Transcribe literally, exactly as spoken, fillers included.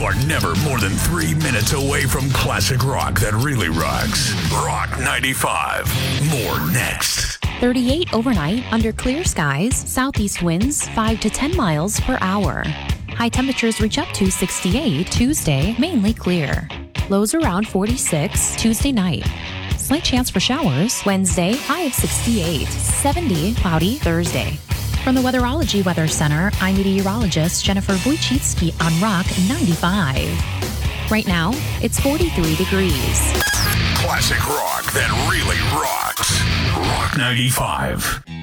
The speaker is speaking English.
are never more than three minutes away from classic rock that really rocks. Rock ninety-five. More next. thirty-eight overnight under clear skies, southeast winds five to ten miles per hour. High temperatures reach up to sixty-eight Tuesday, mainly clear. Lows around forty-six Tuesday night. Slight chance for showers Wednesday, high of sixty-eight, seventy cloudy Thursday. From the Weatherology Weather Center, I'm meteorologist Jennifer Wojcicki on Rock ninety-five. Right now, it's forty-three degrees. Classic rock that really rocks. Rock ninety-five.